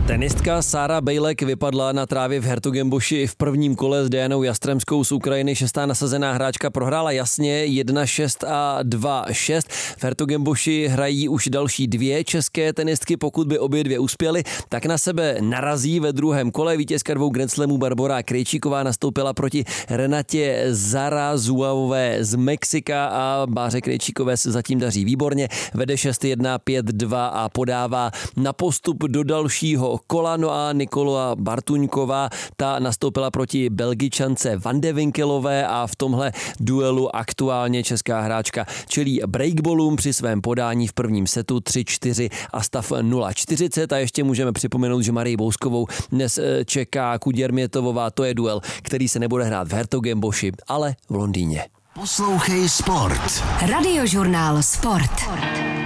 Tenistka Sára Bejlek vypadla na trávě v Hertogenboši v prvním kole s Dianou Jastremskou z Ukrajiny. Šestá nasazená hráčka prohrála jasně 1-6 a 2-6. V Hertogenboši hrají už další dvě české tenistky. Pokud by obě dvě uspěly, tak na sebe narazí ve druhém kole. Vítězka dvou Grand Slamů Barbora Krejčíková nastoupila proti Renatě Zarazuové z Mexika a Báře Krejčíkové se zatím daří výborně. Vede 6-1, 5-2 a podává na postup do dalšího kola. No a Nikola Bartuňková, ta nastoupila proti Belgičance Van de Winkelové a v tomhle duelu aktuálně česká hráčka čelí breakballům při svém podání v prvním setu 3-4 a stav 0-40. A ještě můžeme připomenout, že Marii Bouskovou dnes čeká Kuděrmětovová. To je duel, který se nebude hrát v Hertogenboši, ale v Londýně. Poslouchej Sport. Radiožurnál Sport.